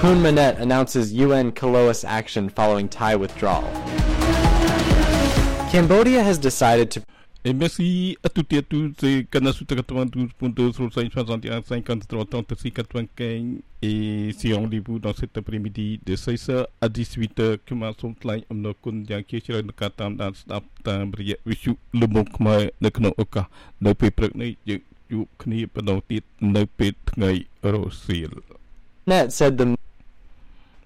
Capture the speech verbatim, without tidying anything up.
Hun Manet announces U N Coloas action following Thai withdrawal. Cambodia has decided to Merci à toutes et à tous. C'est Canal quatre-vingt-douze point deux sur cinq soixante et un cinquante-trois trente-six quatre-vingt-quinze et c'est rendez-vous dans cet après-midi de seize heures à dix-huit heures ខ្ញុំបាទសូមថ្លែងអំណរគុណយ៉ាងជ្រាលជ្រៅដល់ការតាមដានស្ដាប់តាមរយៈវិទ្យុលំមុខខ្មែរនៅក្នុងឱកាសនៅពេលព្រឹកនេះយើងជួបគ្នាម្ដងទៀតនៅពេលថ្ងៃរសៀល Net said the